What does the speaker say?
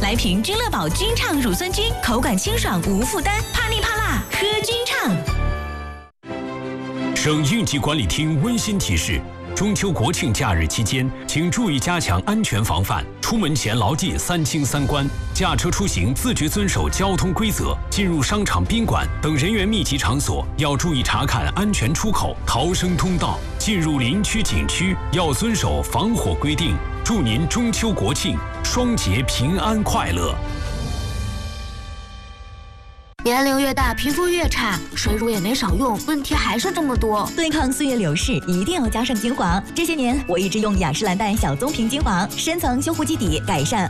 来瓶君乐宝君畅乳酸菌，口感清爽无负担，怕腻怕辣喝君畅。 省应急管理厅温馨提示：中秋国庆假日期间，请注意加强安全防范，出门前牢记3清3关，驾车出行自觉遵守交通规则，进入商场、宾馆等人员密集场所要注意查看安全出口、逃生通道，进入林区、景区要遵守防火规定。祝您中秋国庆双节平安快乐！ 年龄越大，皮肤越差，水乳也没少用，问题还是这么多。 对抗岁月流逝，一定要加上精华。这些年，我一直用雅诗兰黛小棕瓶精华，深层修护基底，改善